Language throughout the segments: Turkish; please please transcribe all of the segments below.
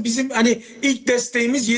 bizim hani ilk desteğimiz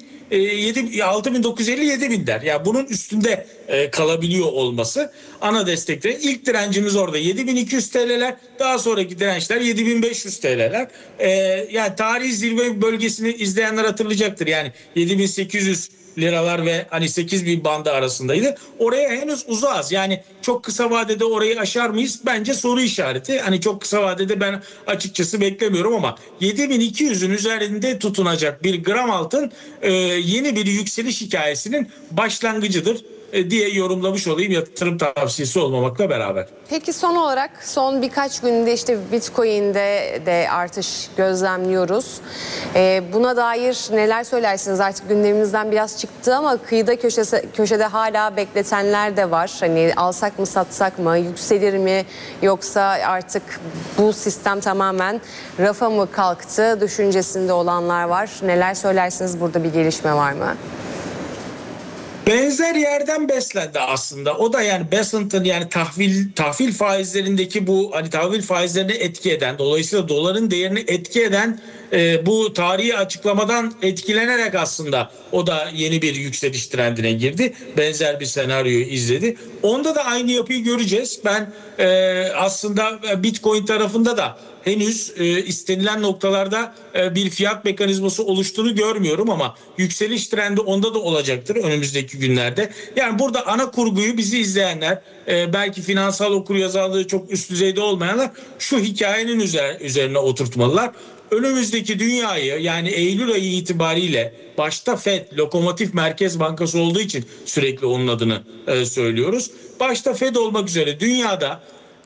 6.950-7.000 der. Yani bunun üstünde kalabiliyor olması ana destekte. İlk direncimiz orada 7.200 TL'ler, daha sonraki dirençler 7.500 TL'ler. Yani tarihi zirve bölgesini izleyenler hatırlayacaktır. Yani 7.800 liralar ve hani 8.000 bandı arasındaydı. Oraya henüz uzağız. Yani çok kısa vadede orayı aşar mıyız? Bence soru işareti. Hani çok kısa vadede ben açıkçası beklemiyorum ama 7.200'ün üzerinde tutunacak bir gram altın yeni bir yükseliş hikayesinin başlangıcıdır diye yorumlamış olayım, yatırım tavsiyesi olmamakla beraber. Peki son olarak son birkaç günde işte Bitcoin'de de artış gözlemliyoruz. Buna dair neler söylersiniz? Artık gündemimizden biraz çıktı ama kıyıda köşede hala bekletenler de var. Hani alsak mı satsak mı, yükselir mi, yoksa artık bu sistem tamamen rafa mı kalktı düşüncesinde olanlar var. Neler söylersiniz? Burada bir gelişme var mı? Benzer yerden beslendi aslında. O da yani Besant'ın yani tahvil faizlerindeki bu hani tahvil faizlerini etki eden, dolayısıyla doların değerini etki eden bu tarihi açıklamadan etkilenerek aslında o da yeni bir yükseliş trendine girdi. Benzer bir senaryoyu izledi. Onda da aynı yapıyı göreceğiz. Ben aslında Bitcoin tarafında da henüz istenilen noktalarda bir fiyat mekanizması oluştuğunu görmüyorum ama yükseliş trendi onda da olacaktır önümüzdeki günlerde. Yani burada ana kurguyu bizi izleyenler, belki finansal okuryazarlığı çok üst düzeyde olmayanlar şu hikayenin üzerine oturtmalılar. Önümüzdeki dünyayı, yani Eylül ayı itibariyle başta FED, Lokomotif Merkez Bankası olduğu için sürekli onun adını söylüyoruz. Başta FED olmak üzere dünyada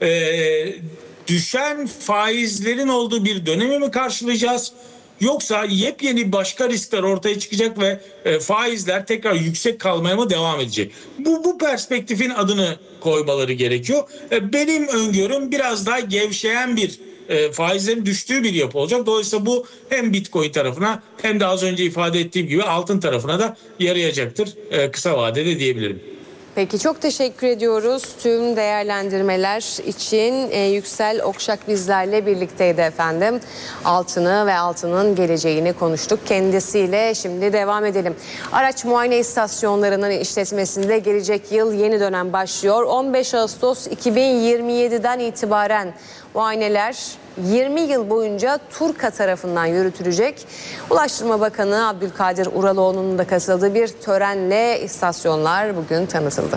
düşen faizlerin olduğu bir dönemi mi karşılayacağız? Yoksa yepyeni başka riskler ortaya çıkacak ve faizler tekrar yüksek kalmaya mı devam edecek? Bu perspektifin adını koymaları gerekiyor. Benim öngörüm biraz daha gevşeyen bir faizlerin düştüğü bir yapı olacak. Dolayısıyla bu hem Bitcoin tarafına hem de az önce ifade ettiğim gibi altın tarafına da yarayacaktır kısa vadede diyebilirim. Peki, çok teşekkür ediyoruz tüm değerlendirmeler için. Yüksel Okşak bizlerle birlikteydi efendim. Altını ve altının geleceğini konuştuk kendisiyle. Şimdi devam edelim. Araç muayene istasyonlarının işletmesinde gelecek yıl yeni dönem başlıyor. 15 Ağustos 2027'den itibaren muayeneler 20 yıl boyunca TURKA tarafından yürütülecek. Ulaştırma Bakanı Abdülkadir Uraloğlu'nun da katıldığı bir törenle istasyonlar bugün tanıtıldı.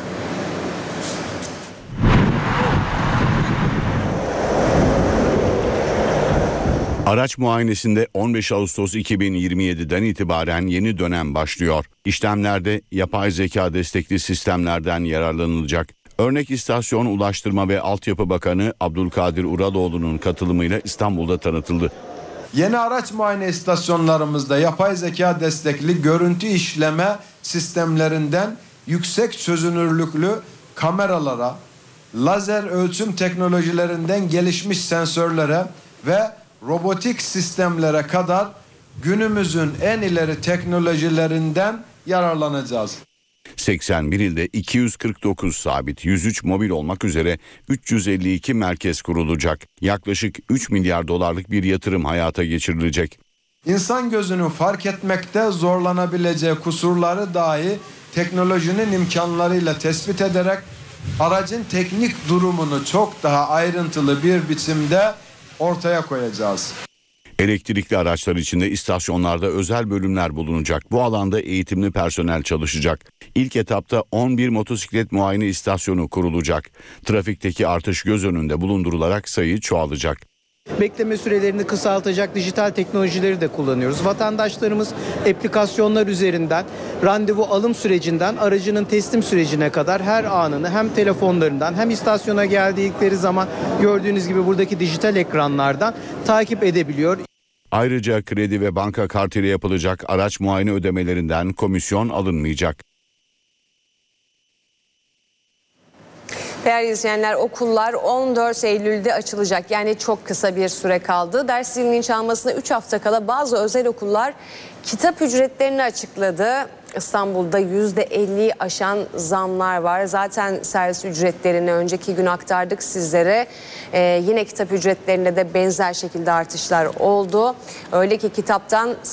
Araç muayenesinde 15 Ağustos 2027'den itibaren yeni dönem başlıyor. İşlemlerde yapay zeka destekli sistemlerden yararlanılacak. Örnek istasyon Ulaştırma ve Altyapı Bakanı Abdülkadir Uraloğlu'nun katılımıyla İstanbul'da tanıtıldı. Yeni araç muayene istasyonlarımızda yapay zeka destekli görüntü işleme sistemlerinden yüksek çözünürlüklü kameralara, lazer ölçüm teknolojilerinden gelişmiş sensörlere ve robotik sistemlere kadar günümüzün en ileri teknolojilerinden yararlanacağız. 81 ilde 249 sabit, 103 mobil olmak üzere 352 merkez kurulacak. Yaklaşık 3 milyar dolarlık bir yatırım hayata geçirilecek. İnsan gözünün fark etmekte zorlanabileceği kusurları dahi teknolojinin imkanlarıyla tespit ederek aracın teknik durumunu çok daha ayrıntılı bir biçimde ortaya koyacağız. Elektrikli araçlar içinde istasyonlarda özel bölümler bulunacak. Bu alanda eğitimli personel çalışacak. İlk etapta 11 motosiklet muayene istasyonu kurulacak. Trafikteki artış göz önünde bulundurularak sayı çoğalacak. Bekleme sürelerini kısaltacak dijital teknolojileri de kullanıyoruz. Vatandaşlarımız aplikasyonlar üzerinden randevu alım sürecinden aracının teslim sürecine kadar her anını hem telefonlarından hem istasyona geldikleri zaman gördüğünüz gibi buradaki dijital ekranlardan takip edebiliyor. Ayrıca kredi ve banka kartıyla yapılacak araç muayene ödemelerinden komisyon alınmayacak. Değerli izleyenler, okullar 14 Eylül'de açılacak. Yani çok kısa bir süre kaldı. Ders zilinin çalmasına 3 hafta kala bazı özel okullar kitap ücretlerini açıkladı. İstanbul'da %50'yi aşan zamlar var. Zaten servis ücretlerini önceki gün aktardık sizlere. Yine kitap ücretlerinde de benzer şekilde artışlar oldu. Öyle ki kitaptan